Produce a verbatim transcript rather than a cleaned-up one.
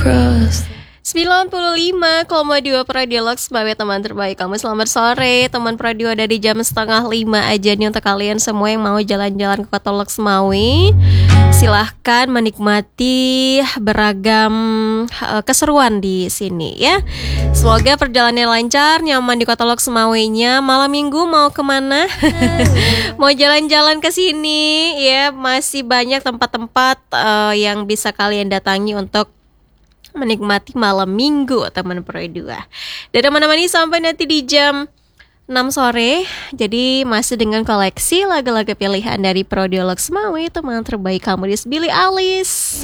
sembilan puluh lima koma dua Pradiolog sebagai teman terbaik kamu. Selamat sore teman Pradio, ada di jam setengah lima aja nih untuk kalian semua yang mau jalan-jalan ke Kota Loksmawi. Silahkan menikmati beragam uh, keseruan di sini ya. Semoga perjalanannya lancar, nyaman di Kota Loksmawinya. Malam minggu mau kemana? Mau jalan-jalan ke sini ya. Masih banyak tempat-tempat uh, yang bisa kalian datangi untuk menikmati malam minggu teman Pro dua. Dan menemani sampai nanti di jam enam sore. Jadi masih dengan koleksi lagu-lagu pilihan dari Prodiolog Loksmawi, teman terbaik kamu di Billie Eilish.